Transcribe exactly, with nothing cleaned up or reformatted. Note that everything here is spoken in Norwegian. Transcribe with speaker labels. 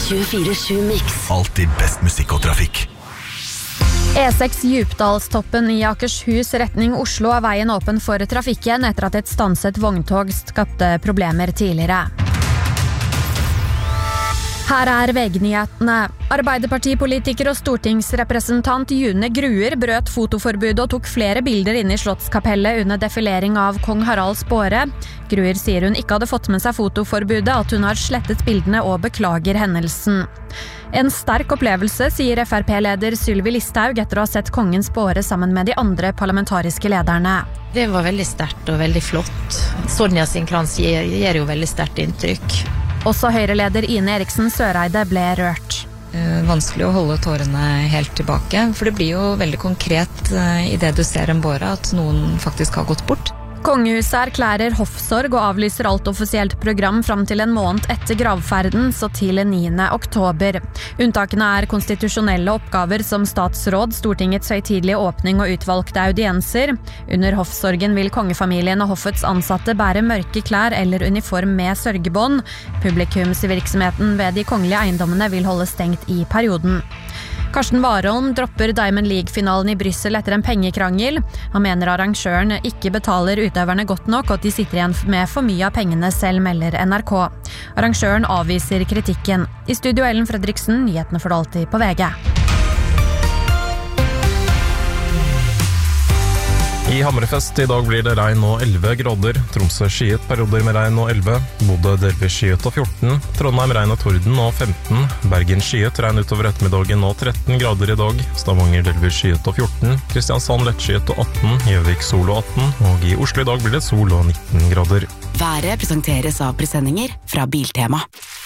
Speaker 1: tjuefire sju Mix.
Speaker 2: Alltid best musikk og trafikk.
Speaker 3: E seks Djupdalstoppen i Akershus retning Oslo er veien åpen for trafikken etter at et stanset vogntog skapte problemer tidligere. Her er V G-nyhetene. Arbeiderpartipolitiker og stortingsrepresentant June Gruer brøt fotoforbudet og tok flere bilder inn i Slottskapellet under defilering av Kong Haralds båre. Gruer sier hun ikke hadde fått med seg fotoforbudet, at hun har slettet bildene og beklager hendelsen. En sterk opplevelse, sier F R P-leder Sylvi Listhaug etter å ha sett kongens båre sammen med de andre parlamentariske lederne.
Speaker 4: Det var veldig sterkt og veldig flott. Sonja sin krans gir, gir jo veldig sterkt inntrykk.
Speaker 3: Også Høyre-leder Ine Eriksen Søreide ble rørt.
Speaker 5: Eh, vanskelig å holde tårene helt tilbake, for det blir jo veldig konkret eh, i det du ser en båre at noen faktisk har gått bort.
Speaker 3: Kongehuset erklærer hoffsorg og avlyser alt offisielt program fram til en måned etter gravferden, så til niende oktober. Unntakene er konstitusjonelle oppgaver som statsråd, Stortingets høytidelige åpning og utvalgte audienser. Under hoffsorgen vil kongefamilien og hoffets ansatte bære mørke klær eller uniform med sørgebånd. Publikumsvirksomheten ved de kongelige eiendommene vil holde stengt i perioden. Karsten Warholm dropper Diamond League-finalen i Bryssel etter en pengekrangel. Han mener arrangøren ikke betaler utøverne godt nok, og at de sitter igjen med for mye av pengene selv, melder N R K. Arrangøren avviser kritikken. I studio Ellen Fredriksen, nyhetene for alltid på V G.
Speaker 6: I Hammerfest i dag blir det regn og elleve grader. Tromsø skyet, perioder med regn og elleve. Bodø delvis skyet og fjorten. Trondheim regn og torden og femten. Bergen skyet, regn utover ettermiddagen og tretten grader i dag. Stavanger delvis skyet og fjorten. Kristiansand lettskyet og atten. Gjøvik sol og atten. Og i Oslo i dag blir det sol og nitten grader.
Speaker 1: Været presenteres av presenninger fra Biltema.